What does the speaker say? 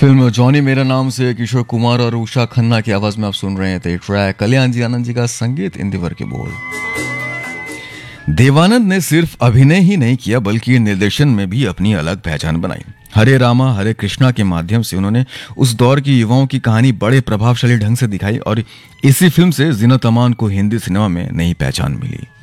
Film Johnny मेरा नाम से किशोर कुमार और उषा खन्ना की आवाज में आप सुन रहे थे ट्रैक। कल्याण जी आनंद जी का संगीत, इंदिवर के बोल। देवानंद ने सिर्फ अभिनय ही नहीं किया बल्कि निर्देशन में भी अपनी अलग पहचान बनाई। हरे रामा हरे कृष्णा के माध्यम से उन्होंने उस दौर की युवाओं की कहानी बड़े प्रभावशाली ढंग से दिखाई और इसी फिल्म से जीनत अमान को हिंदी सिनेमा में नई पहचान मिली।